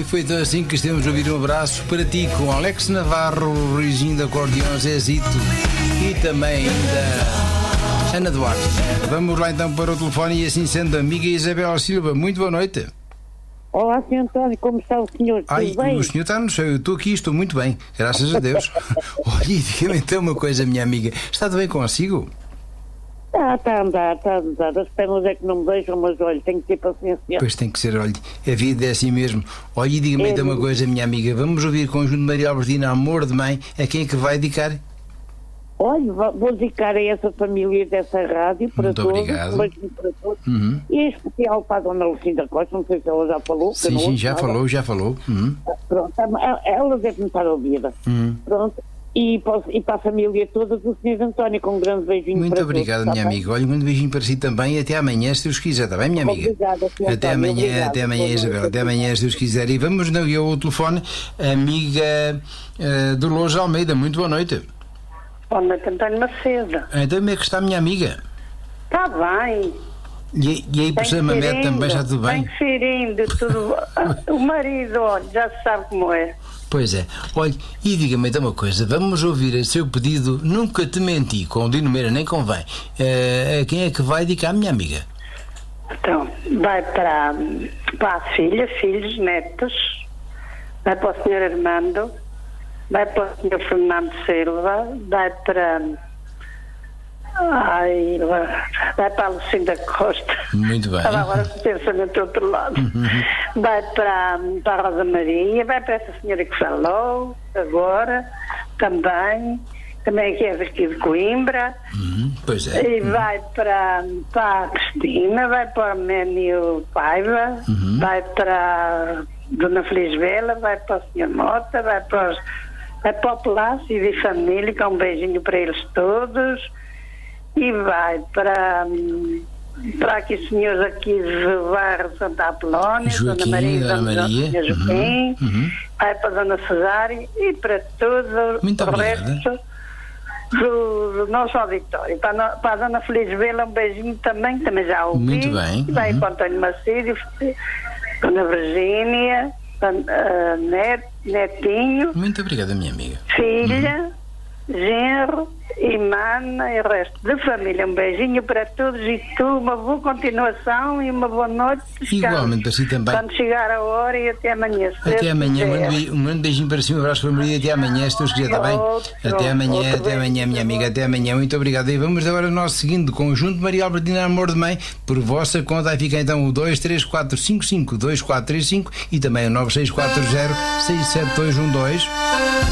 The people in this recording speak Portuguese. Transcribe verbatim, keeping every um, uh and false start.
foi então assim que estamos a ouvir um abraço para ti com Alex Navarro, Ruizinho da Acordeão, Zezito e também da Ana Duarte. Vamos lá então para o telefone e assim sendo, amiga Isabel Silva, muito boa noite. Olá, senhor António, como está o senhor? Ai, Tudo bem? O senhor está no céu, eu estou aqui, estou muito bem, graças a Deus. Olha, diga-me então uma coisa, minha amiga, está tudo bem consigo? Está, está a andar, está a andar. As pernas é que não me deixam, mas olha, tenho que ter paciência. Pois tem que ser, olha, a vida é assim mesmo. Olha, e diga-me É então uma mesmo. coisa, minha amiga, vamos ouvir o conjunto de Maria Albertina, Amor de Mãe, a quem é que vai dedicar? Olha, vou vou dedicar a essa família dessa rádio, para Muito todos, obrigado. mesmo para todos. Uhum. E em especial para a dona Lucinda Costa, não sei se ela já falou. que eu Sim, não sim, ouço já nada. falou, já falou. Uhum. Pronto, ela- ela deve estar a ouvir. Uhum. Pronto. E para, e para a família toda do senhor António, com um grande beijinho Muito para obrigado, todos. minha está bem? amiga. Olha, um beijinho para si também e até amanhã, se Deus quiser, está bem, minha amiga? Obrigada, senhor Até António, amanhã, obrigada. até amanhã, Boa noite. Isabel, até amanhã, se Deus quiser. E vamos não, ao telefone, amiga uh, Dolores Almeida, muito boa noite. Boa noite, António Macedo. Então, como é que está, minha amiga? Está bem. E, e aí, por Tem que cima, ser Mamete também está tudo bem? Tem que ser indo, tudo. Ah, o marido, olha, já se sabe como é. Pois é. Olha, e diga-me então uma coisa, vamos ouvir o seu pedido Nunca Te Menti, com o Dino Meira, nem convém. Uh, a quem é que vai dedicar, minha amiga? Então, vai para, para a filha, filhos, netos, vai para o senhor Armando, vai para o senhor Fernando Silva, vai para. Ai, vai para a Lucinda Costa. Muito bem. Estava agora com o pensamento do outro lado. Vai para, para a Rosa Maria, vai para essa senhora que falou agora, também, também que é daqui de Coimbra, Uhum, pois é. e vai para, para a Cristina, vai para o Ménio Paiva, Uhum. vai para a Dona Feliz Vela, vai para o senhor Mota, vai para, os, vai para o Palácio de Família, com um beijinho para eles todos. E vai para, hum, para aqui senhores aqui de bairro Santa Apolónia, Joaquim, Dona Maria, Dona Dona Maria. Maria Joaquim, Uhum, uhum. vai para Dona Cesária e para todo Muito o obrigada. resto do, do nosso auditório. Para, a no- para a Dona Feliz Vela, um beijinho também, também já ouvi. Muito bem, E vai uhum. para o António Macedo, Dona Virgínia, Dona, ah, Net, Netinho, Muito obrigada, minha amiga. filha, genro, irmã e o resto da família. Um beijinho para todos e tu, uma boa continuação e uma boa noite. Igualmente para si também. Quando chegar a hora e até amanhã. se Até Deus amanhã, um quiser. grande, be- um grande beijinho para si, um abraço para a Maria, até amanhã, se Deus quiser, está bem? Outro, Até amanhã, outro até amanhã, beijo. minha amiga, até amanhã, muito obrigado. E vamos agora ao nosso seguinte conjunto, Maria Albertina, Amor de Mãe, por vossa conta, aí fica então o dois três quatro cinco cinco dois quatro três cinco e também o nove seis quatro zero seis sete dois um dois.